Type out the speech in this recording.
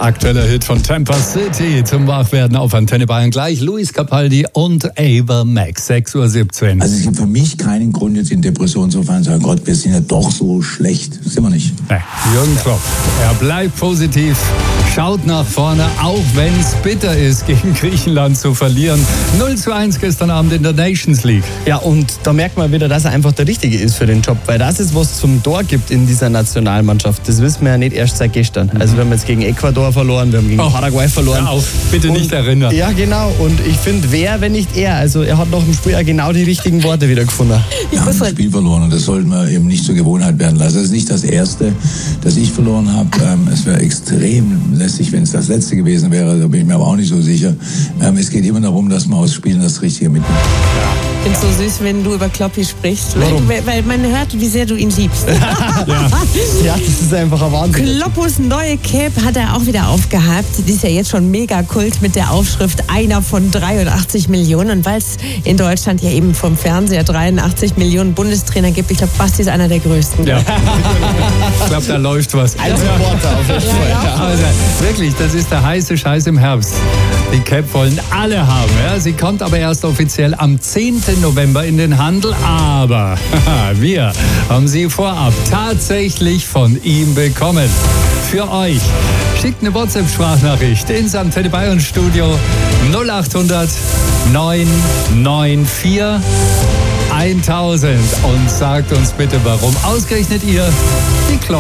Aktueller Hit von Tampa City zum Wachwerden auf Antenne Bayern gleich. Luis Capaldi und Ava Max, 6:17 Uhr. Also es gibt für mich keinen Grund, jetzt in Depression zu fallen und zu sagen, Gott, wir sind ja doch so schlecht. Das sind wir nicht. Nee, Jürgen Klopp, er bleibt positiv, schaut nach vorne, auch wenn es bitter ist, gegen Griechenland zu verlieren. 0:1 gestern Abend in der Nations League. Ja, und da merkt man wieder, dass er einfach der Richtige ist für den Job, weil das ist, was zum Tor gibt in dieser Nationalmannschaft. Das wissen wir ja nicht erst seit gestern. Also wir haben jetzt gegen Ecuador verloren, wir haben gegen Paraguay verloren. Ja, auch bitte nicht erinnern. Ja, genau. Und ich finde, wer, wenn nicht er? Also er hat nach dem Spiel ja genau die richtigen Worte wieder gefunden. Wir haben das Spiel verloren und das sollten wir eben nicht zur Gewohnheit werden lassen. Das ist nicht das Erste, das ich verloren habe. Es wäre extrem lästig, wenn es das Letzte gewesen wäre. Da bin ich mir aber auch nicht so sicher. Es geht immer darum, dass man aus Spielen das Richtige mitnimmt. Ich finde es so süß, wenn du über Kloppi sprichst. Warum? Weil man hört, wie sehr du ihn liebst. Ja, das ist einfach ein Wahnsinn. Kloppos neue Cape hat er auch wieder aufgehabt. Die ist ja jetzt schon mega Kult mit der Aufschrift einer von 83 Millionen. Und weil es in Deutschland ja eben vom Fernseher 83 Millionen Bundestrainer gibt, ich glaube, Basti ist einer der größten. Ja. Ich glaube, da läuft was. Ein Supporter auf jeden Fall. Ja. Also, wirklich, das ist der heiße Scheiß im Herbst. Die Cap wollen alle haben. Ja? Sie kommt aber erst offiziell am 10. November in den Handel. Aber wir haben sie vorab tatsächlich von ihm bekommen. Für euch. Schickt eine WhatsApp-Sprachnachricht ins Antenne Bayern Studio 0800 994 1000 und sagt uns bitte, warum ausgerechnet ihr die